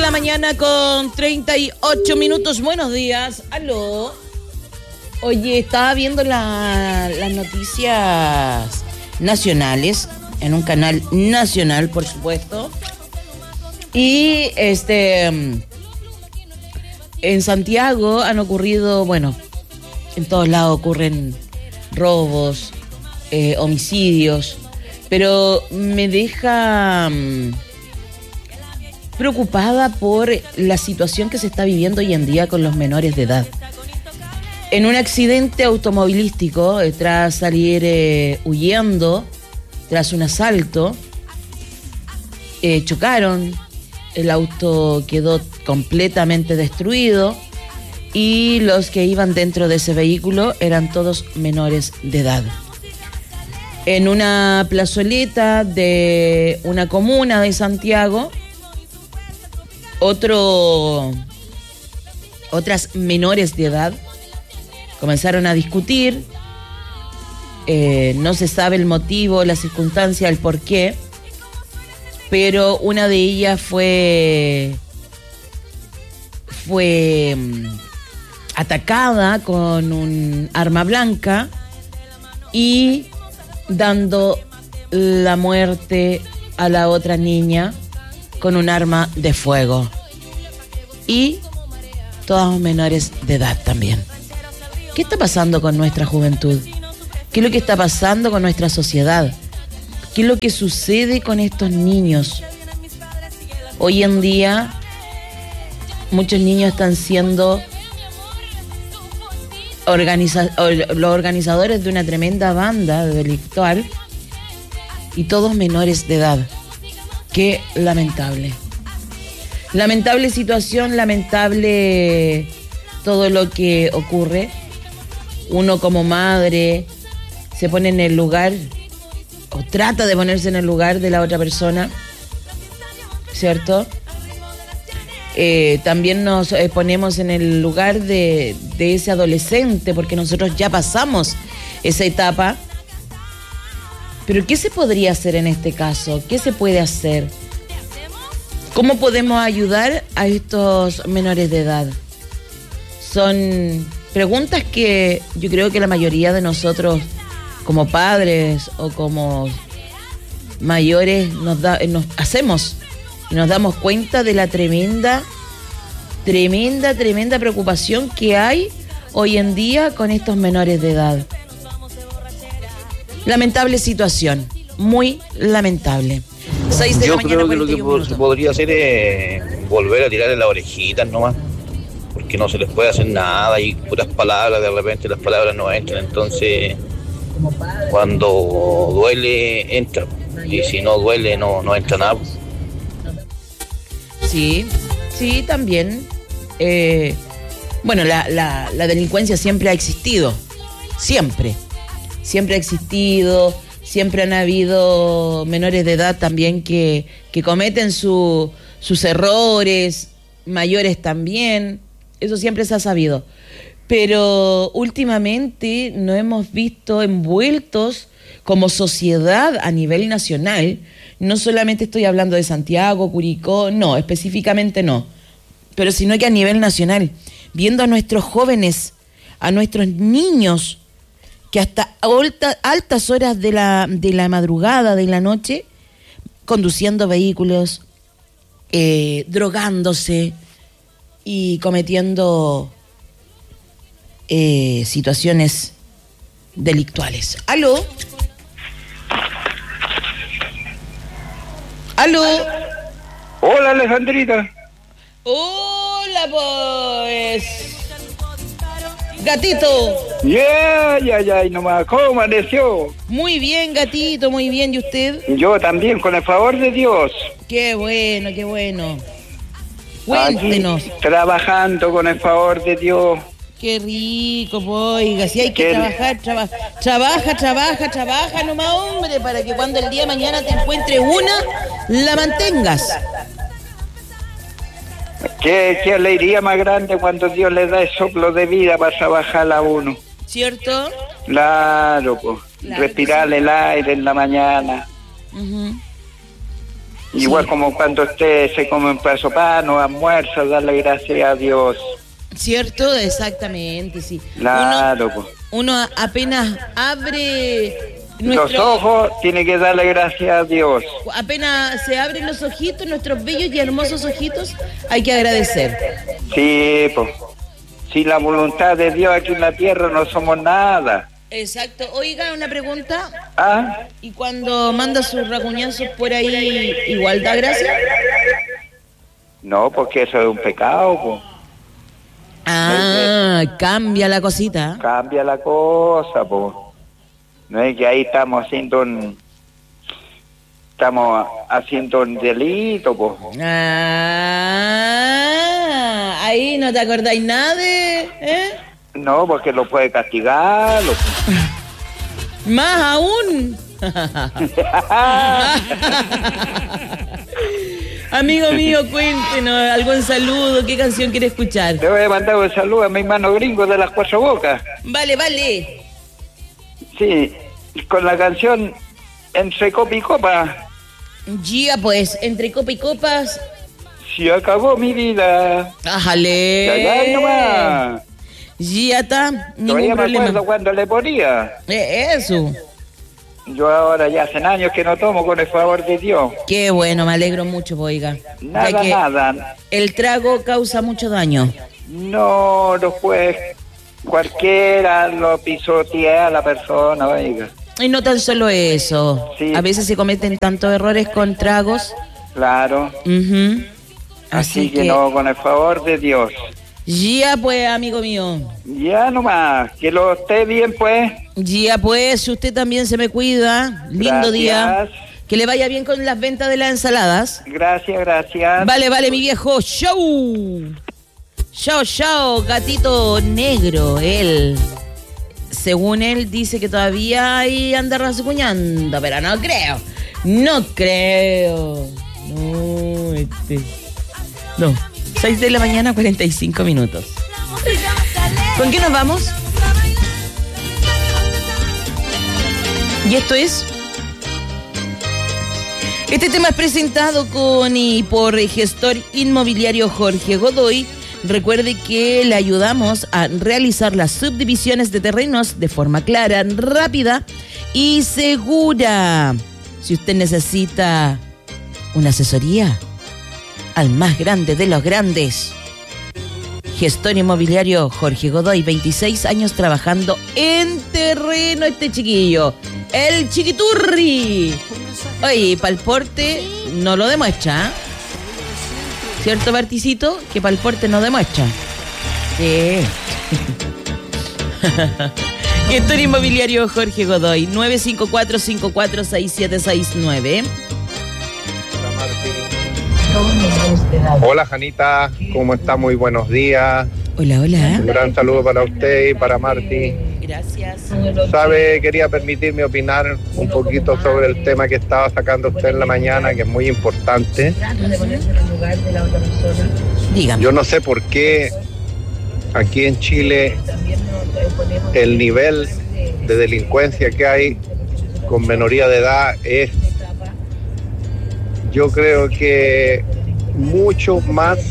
la mañana con 38 minutos. Buenos días. Aló. Oye, estaba viendo las noticias nacionales en un canal nacional, por supuesto. Y en Santiago han ocurrido, bueno, en todos lados ocurren robos, homicidios, pero me deja preocupada por la situación que se está viviendo hoy en día con los menores de edad. En un accidente automovilístico, tras salir huyendo, tras un asalto, chocaron, el auto quedó completamente destruido y los que iban dentro de ese vehículo eran todos menores de edad. En una plazoleta de una comuna de Santiago, otras menores de edad comenzaron a discutir. No se sabe el motivo, la circunstancia, el porqué, pero una de ellas fue atacada con un arma blanca y dando la muerte a la otra niña con un arma de fuego. Y todos menores de edad también. ¿Qué está pasando con nuestra juventud? ¿Qué es lo que está pasando con nuestra sociedad? ¿Qué es lo que sucede con estos niños? Hoy en día, muchos niños están siendo los organizadores de una tremenda banda delictual y todos menores de edad. Qué lamentable. Lamentable situación, lamentable todo lo que ocurre. Uno como madre se pone en el lugar o trata de ponerse en el lugar de la otra persona, ¿cierto? También nos ponemos en el lugar de ese adolescente, porque nosotros ya pasamos esa etapa. Pero ¿qué se podría hacer en este caso? ¿Qué se puede hacer? ¿Cómo podemos ayudar a estos menores de edad? Son preguntas que yo creo que la mayoría de nosotros, como padres o como mayores, nos hacemos y nos damos cuenta de la tremenda preocupación que hay hoy en día con estos menores de edad. Lamentable situación, muy lamentable. 6 de Yo la mañana, creo que lo que se podría hacer es volver a tirarle las orejitas nomás, porque no se les puede hacer nada y puras palabras, de repente las palabras no entran, entonces cuando duele entra y si no duele no entra nada. Sí, también. Bueno, la delincuencia siempre ha existido, siempre ha existido. Siempre han habido menores de edad también que cometen sus errores, mayores también, eso siempre se ha sabido. Pero últimamente nos hemos visto envueltos como sociedad a nivel nacional. No solamente estoy hablando de Santiago, Curicó, no, específicamente no, pero sino que a nivel nacional, viendo a nuestros jóvenes, a nuestros niños, que hasta altas horas de la madrugada, de la noche, conduciendo vehículos, drogándose y cometiendo situaciones delictuales. ¿Aló? Hola, Alejandrita. Hola, pues. Gatito. Ya, y nomás, ¿cómo amaneció? Muy bien, gatito, muy bien. ¿Y usted? Yo también, con el favor de Dios. Qué bueno. Cuéntenos. Aquí, trabajando con el favor de Dios. Qué rico, oiga, si hay que trabaja nomás, hombre, para que cuando el día de mañana te encuentres una, la mantengas. Qué alegría más grande cuando Dios le da el soplo de vida para trabajar a uno. ¿Cierto? Claro, pues. Claro, respirar el aire en la mañana. Uh-huh. Igual como cuando usted se come un pedazo de pan o almuerza, darle gracias a Dios. ¿Cierto? Exactamente, sí. Claro, pues. Uno apenas abre Los ojos, tiene que darle gracias a Dios. Apenas se abren los ojitos, nuestros bellos y hermosos ojitos, hay que agradecer. Sí, pues. Sin la voluntad de Dios aquí en la tierra no somos nada. Exacto. Oiga, una pregunta. ¿Ah? ¿Y cuando manda sus raguñazos por ahí, igual da gracia? No, porque eso es un pecado, pues. Ah, cambia la cosita. Cambia la cosa, pues. No es que ahí estamos haciendo un delito, pues. Ah, ahí no te acordáis nada de... No, porque lo puede castigar. Más aún. Amigo mío, cuéntenos algún saludo, ¿qué canción quiere escuchar? Le voy a mandar un saludo a mi hermano gringo de las Cuatro Bocas. Vale, vale. Sí, con la canción Entre Copa y Copa. Ya pues, entre copa y copas. Se acabó mi vida. ¡Ájale! Ya nomás. Ya está, ningún Todavía me problema. acuerdo cuando le ponía. Eso. Yo ahora ya hace años que no tomo, con el favor de Dios. Qué bueno, me alegro mucho, oiga. Nada, nada. El trago causa mucho daño. No, después cualquiera lo pisotea a la persona, oiga. Y no tan solo eso. Sí. A veces se cometen tantos errores con tragos. Claro. Uh-huh. Así que no, con el favor de Dios. Ya pues, amigo mío. Ya nomás, que lo esté bien pues. Ya pues, usted también se me cuida. Lindo Gracias. día. Que le vaya bien con las ventas de las ensaladas. Gracias, gracias. Vale, vale, mi viejo. ¡Chau! Chao, chao, gatito negro. Él, según él, dice que todavía ahí anda rasguñando, pero no creo. No creo. No, No. 6 de la mañana, 45 minutos. ¿Con qué nos vamos? Y esto es... Este tema es presentado con y por gestor inmobiliario Jorge Godoy. Recuerde que le ayudamos a realizar las subdivisiones de terrenos de forma clara, rápida y segura. Si usted necesita una asesoría al más grande de los grandes, gestor inmobiliario Jorge Godoy, 26 años trabajando en terreno, este chiquillo, el chiquiturri. Oye, para el porte no lo demuestra, ¿eh? ¿Cierto, Barticito? Que para el porte no demuestra. Sí. Gestor inmobiliario Jorge Godoy, 954-546769. Hola, Janita, ¿cómo está? Muy buenos días. Hola, hola. Un gran saludo para usted y para Marti. Gracias. Sabe, quería permitirme opinar un poquito sobre el tema que estaba sacando usted en la mañana, que es muy importante. Dígame. Yo no sé por qué aquí en Chile el nivel de delincuencia que hay con menoría de edad es, yo creo que mucho más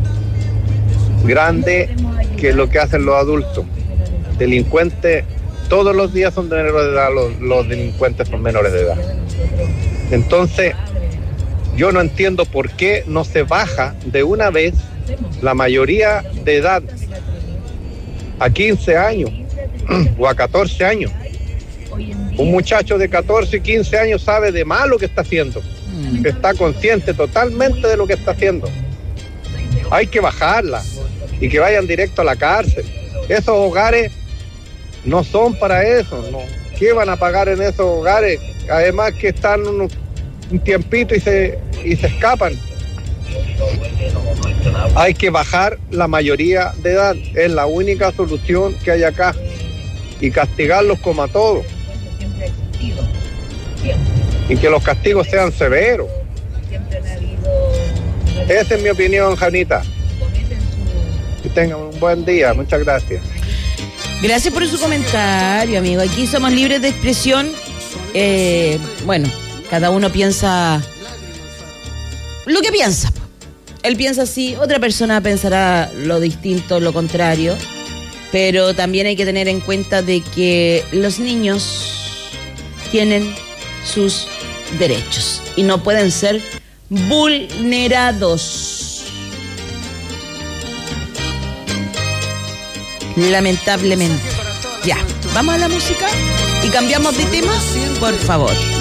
grande que lo que hacen los adultos. Delincuentes, todos los días son de menores de edad, los delincuentes son menores de edad. Entonces, yo no entiendo por qué no se baja de una vez la mayoría de edad a 15 años o a 14 años. Un muchacho de 14 y 15 años sabe de más lo que está haciendo. Está consciente totalmente de lo que está haciendo. Hay que bajarla y que vayan directo a la cárcel. Esos hogares no son para eso, ¿no? ¿Qué van a pagar en esos hogares? Además que están un tiempito y se escapan. Hay que bajar la mayoría de edad, es la única solución que hay acá, y castigarlos como a todos. Y que los castigos sean severos. Esa es mi opinión, Janita. Que tengan un buen día, muchas gracias. Gracias por su comentario, amigo. Aquí somos libres de expresión. Bueno, cada uno piensa lo que piensa. Él piensa así, otra persona pensará lo distinto, lo contrario, pero también hay que tener en cuenta de que los niños tienen sus derechos y no pueden ser vulnerados. Lamentablemente. Ya, vamos a la música y cambiamos de tema, por favor.